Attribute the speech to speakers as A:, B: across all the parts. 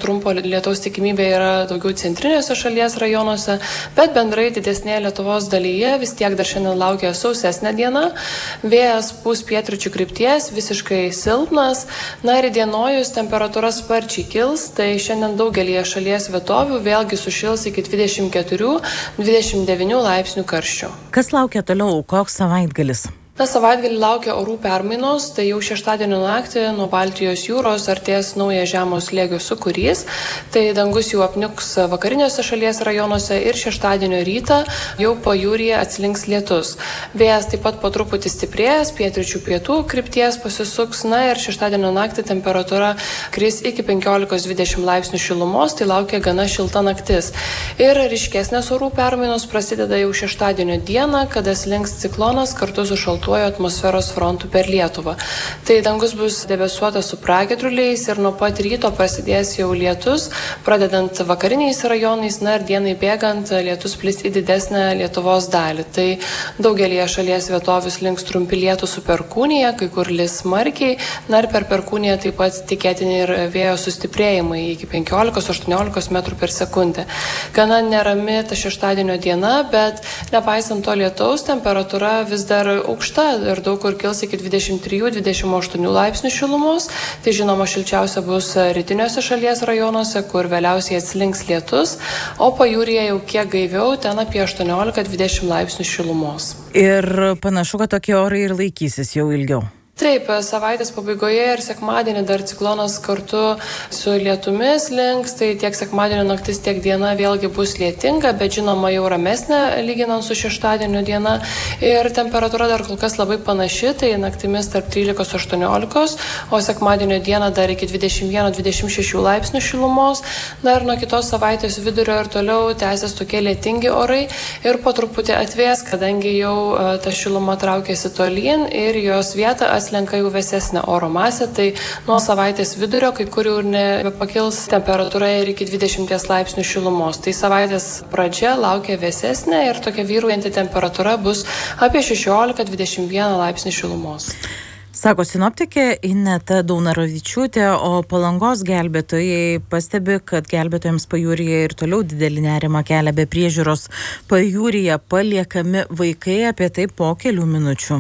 A: trumpo lietaus tikimybė yra daugiau centrinėse šalies rajonuose, bet bendrai didesnėje Lietuvos dalyje vis tiek dar šiandien laukia sausesnė diena. Vėjas pūs pietryčių krypties, visiškai silpnas. Na ir įdienojus temperatūra sparčiai kils, tai šiandien daugelį šalies vietovių vėlgi sušils iki 24-29 laipsnių karščio.
B: Kas laukia toliau? Koks savaitgalis?
A: Savaitgalį laukia orų permainos, tai jau šeštadienio naktį nuo Baltijos jūros artės naujas žemo slėgio sūkurys, tai dangus jau apniuks vakariniuose šalies rajonuose ir šeštadienio rytą jau pajūryje atslinks lietus. Vėjas taip pat po truputį stiprės, pietryčių pietų krypties pasisuks, na ir šeštadienio naktį temperatūra kris iki 15-20 laipsnių šilumos, tai laukia gana šilta naktis. Ir ryškesnės orų permainos prasideda jau šeštadienio dieną, kada slinks ciklonas kartu su šaltuoju atmosferos frontų per Lietuvą. Tai dangus bus debesuotas su pragiedruliais ir nuo pat ryto prasidės jau lietus, pradedant vakariniais rajonais, na ir dienai bėgant lietus plis į didesnę Lietuvos dalį. Tai daugelį šalies vietovių slinks trumpi lietūs su perkūnija, kai kur lis smarkiai, na ir per perkūniją taip pat tikėtini ir vėjo sustiprėjimai iki 15-18 metrų per sekundę. Gana nerami ta šeštadienio diena, bet nepaisant to lietaus, temperatūra vis dar aukšta ir daug kur kils iki 23-28 laipsnių šilumos. Tai žinoma šilčiausia bus rytiniuose šalies rajonuose, kur vėliausiai atslinks lietus, o pajūryje jau kiek gaiviau, ten apie 18-20 laipsnių šilumos.
B: Ir panašu, kad tokie orai ir laikysis jau ilgiau.
A: Taip, savaitės pabaigoje ir sekmadienį dar ciklonas kartu su lietumis links, tai tiek sekmadienio naktis, tiek diena vėlgi bus lietinga, bet žinoma jau ramesnė lyginant su šeštadienio diena. Ir temperatūra dar kol kas labai panaši, tai naktimis tarp 13-18, o sekmadienio dieną dar iki 21-26 laipsnių šilumos. Na ir nuo kitos savaitės vidurio ir toliau tęsis tokie lietingi orai ir po truputį atvės, kadangi jau ta šiluma traukiasi tolyn ir jos vietą slenka jau vėsesnė oro masė, tai nuo savaitės vidurio kai kur jau nebepakils temperatūra ir iki 20 laipsnių šilumos. Tai savaitės pradžia laukia vėsesnė ir tokia vyraujanti temperatūra bus apie 16-21 laipsnių šilumos.
B: Sako sinoptikė Ineta Daunoravičiūtė, o Palangos gelbėtojai pastebi, kad gelbėtojams pajūryje ir toliau didelį nerimą kelia be priežiūros pajūryje paliekami vaikai, apie tai po kelių minučių.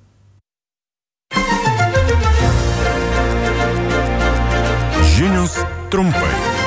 C: Žinios trumpai.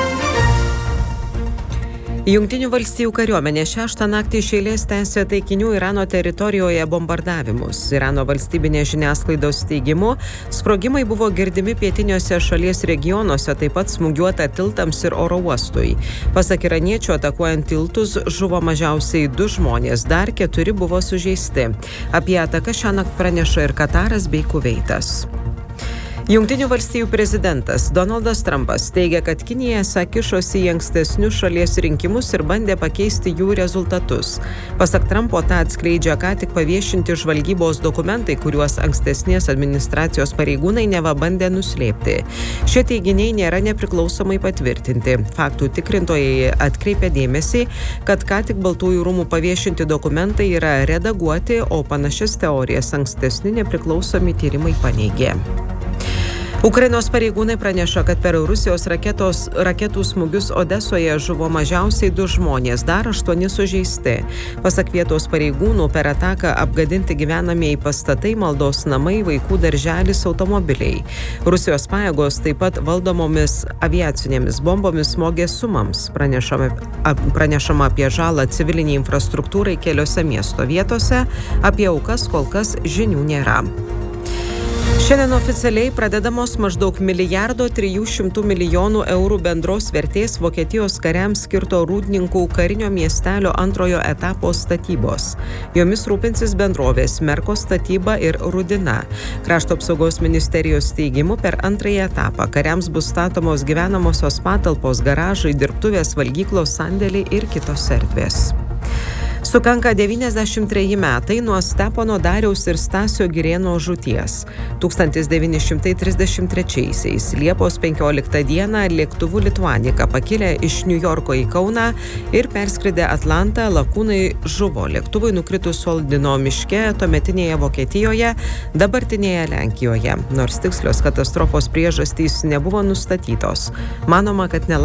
D: Jungtinių valstijų kariuomenė 6 naktį iš eilės tęsė taikinių Irano teritorijoje bombardavimus. Irano valstybinės žiniasklaidos teigimu, sprogimai buvo girdimi pietiniuose šalies regionuose, taip pat smūgiuota tiltams ir oro uostui. Pasak iraniečių, atakuojant tiltus žuvo mažiausiai 2 žmonės, dar 4 buvo sužeisti. Apie ataką šiąnakt praneša ir Kataras bei Kuveitas. Jungtinių valstijų prezidentas Donaldas Trumpas teigia, kad Kinija esą kišosi į ankstesnius šalies rinkimus ir bandė pakeisti jų rezultatus. Pasak Trumpo, tą atskleidžia ką tik paviešinti žvalgybos dokumentai, kuriuos ankstesnės administracijos pareigūnai neva bandė nuslėpti. Šie teiginiai nėra nepriklausomai patvirtinti. Faktų tikrintojai atkreipia dėmesį, kad ką tik Baltųjų rūmų paviešinti dokumentai yra redaguoti, o panašias teorijas ankstesni nepriklausomi tyrimai paneigė. Ukrainos pareigūnai praneša, kad per Rusijos raketų smūgius Odesoje žuvo mažiausiai 2 žmonės, dar 8 sužeisti. Pasak vietos pareigūnų, per ataką apgadinti gyvenamieji pastatai, maldos namai, vaikų darželis, automobiliai. Rusijos pajėgos taip pat valdomomis aviacinėmis bombomis smogė Sumams. Pranešama apie žalą civiliniai infrastruktūrai keliose miesto vietose, apie aukas kol kas žinių nėra. Šiandien oficialiai pradedamos maždaug 1,3 milijardo eurų bendros vertės Vokietijos kariams skirto Rūdninkų karinio miestelio antrojo etapo statybos. Jomis rūpinsis bendrovės Merko statyba ir Rudina. Krašto apsaugos ministerijos teigimu, per antrąjį etapą kariams bus statomos gyvenamosios patalpos, garažai, dirbtuvės, valgyklos, sandėliai ir kitos erdvės. Sukanka 93 metai nuo Stepono Dariaus ir Stasio Girėno žūties. 1933-aisiais Liepos 15 dieną lėktuvu Lituanika pakilę iš Niujorko į Kauną ir perskridę Atlantą lakūnai žuvo lėktuvui nukritus Soldino miške tuometinėje Vokietijoje, dabartinėje Lenkijoje. Nors tikslios katastrofos priežastys nebuvo nustatytos. Manoma, kad